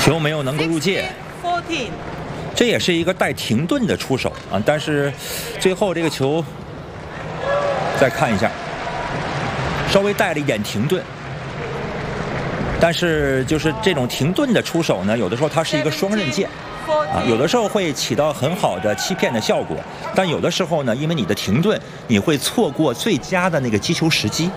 球没有能够入界。 14. 这也是一个带停顿的出手啊，但是最后这个球再看一下，稍微带了一点停顿，但是就是这种停顿的出手呢，有的时候它是一个双刃剑啊，有的时候会起到很好的欺骗的效果，但有的时候呢，因为你的停顿，你会错过最佳的那个击球时机。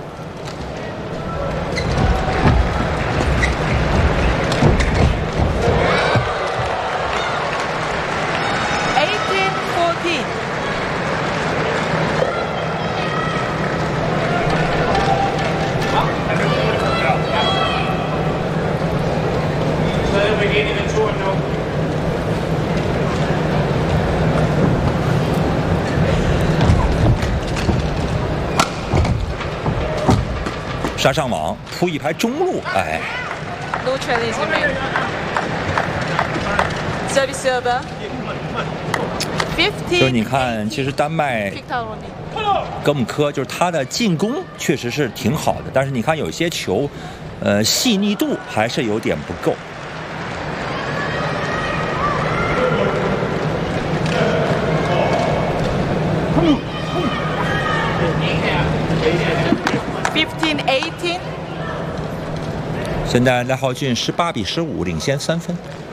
杀上网，扑一排中路，哎。 No challenge remain. Service over. 15. 就是你看，其实丹麦格姆科就是他的进攻确实是挺好的，但是你看有些球，细腻度还是有点不够。 15-18. 现在赖浩俊18比15领先3分。